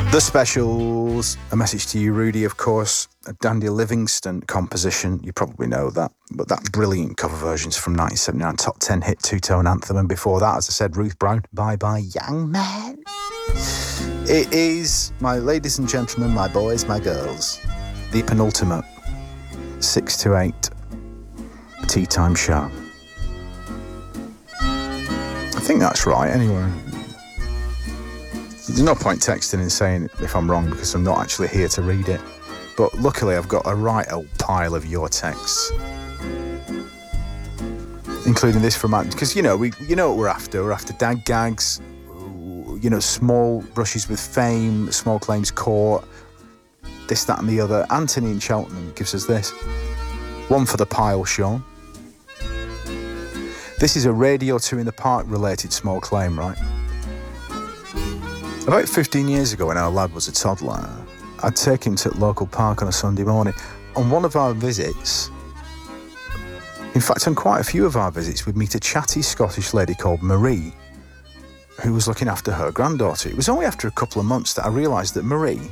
The Specials, A Message to You, Rudy, of course, a Dandy Livingston composition, you probably know that, but that brilliant cover version's from 1979, top 10 hit two-tone anthem, and before that, as I said, Ruth Brown, Bye Bye Young Man. It is, my ladies and gentlemen, my boys, my girls, the penultimate 6 to 8 tea time show. I think that's right, anyway. There's no point texting and saying if I'm wrong because I'm not actually here to read it. But luckily I've got a right old pile of your texts. Including this from because you know what we're after. We're after dad gags, small brushes with fame, small claims court, this, that and the other. Anthony in Cheltenham gives us this. One for the pile, Sean. This is a Radio 2 in the Park related small claim, right? About 15 years ago when our lad was a toddler, I'd take him to the local park on a Sunday morning. On one of our visits, in fact on quite a few of our visits, we'd meet a chatty Scottish lady called Marie, who was looking after her granddaughter. It was only after a couple of months that I realised that Marie,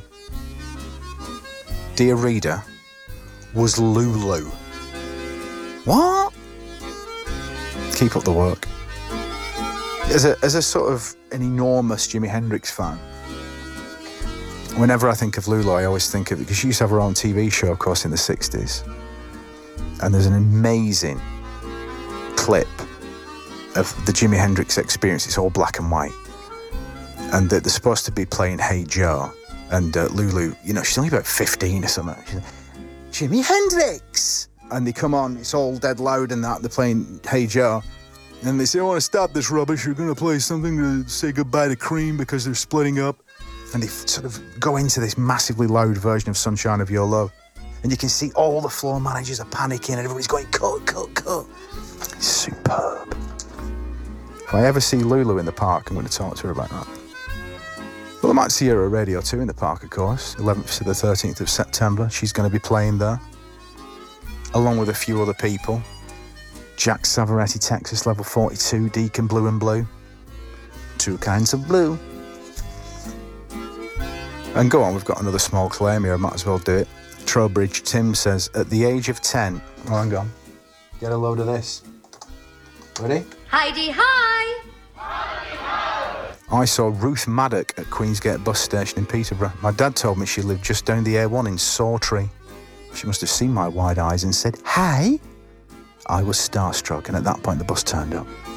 dear reader, was Lulu. What? Keep up the work. As a sort of an enormous Jimi Hendrix fan, whenever I think of Lulu, I always think of it, because she used to have her own TV show, of course, in the 60s. And there's an amazing clip of the Jimi Hendrix Experience. It's all black and white. And they're supposed to be playing Hey Joe. And Lulu, she's only about 15 or something. She's like, Jimi Hendrix! And they come on, it's all dead loud and that, they're playing Hey Joe. And they say, I want to stop this rubbish. You're going to play something to say goodbye to Cream because they're splitting up. And they sort of go into this massively loud version of Sunshine of Your Love. And you can see all the floor managers are panicking and everybody's going, cut, cut, cut. It's superb. If I ever see Lulu in the park, I'm going to talk to her about that. Well, I might see her at Radio 2 in the park, of course, 11th to the 13th of September. She's going to be playing there, along with a few other people. Jack Savaretti, Texas, level 42, Deacon Blue and Blue. Two kinds of blue. And go on, we've got another small claim here, I might as well do it. Trowbridge Tim says, at the age of 10... Oh, hang on. Get a load of this. Ready? Heidi, hi! I saw Ruth Maddock at Queensgate bus station in Peterborough. My dad told me she lived just down the A1 in Sawtree. She must have seen my wide eyes and said, "Hey!" I was starstruck, and at that point the bus turned up.